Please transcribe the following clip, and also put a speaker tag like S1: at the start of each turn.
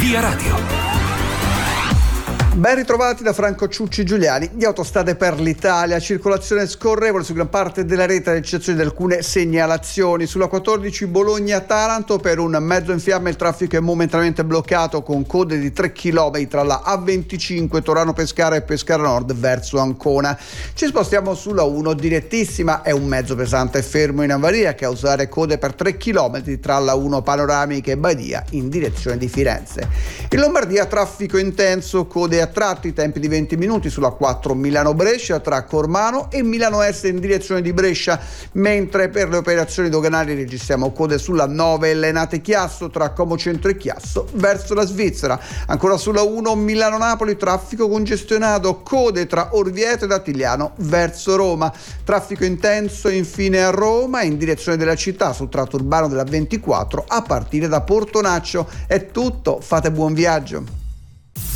S1: Via Radio.
S2: Ben ritrovati da Franco Ciucci Giuliani di Autostrade per l'Italia. Circolazione scorrevole su gran parte della rete, ad eccezione di alcune segnalazioni. Sulla 14 Bologna-Taranto per un mezzo in fiamme il traffico è momentaneamente bloccato con code di 3 km tra la A25 Torano-Pescara e Pescara Nord verso Ancona. Ci spostiamo sulla 1 direttissima, è un mezzo pesante fermo in avaria a causare code per 3 km tra la 1 Panoramica e Badia in direzione di Firenze. In Lombardia traffico intenso, code a tratti, tempi di 20 minuti sulla 4 Milano-Brescia tra Cormano e Milano Est in direzione di Brescia, mentre per le operazioni doganali registriamo code sulla 9 Lenate-Chiasso tra Como Centro e Chiasso verso la Svizzera. Ancora sulla 1 Milano-Napoli traffico congestionato, code tra Orvieto ed Attigliano verso Roma. Traffico intenso infine a Roma in direzione della città sul tratto urbano della 24 a partire da Portonaccio. È tutto, fate buon viaggio.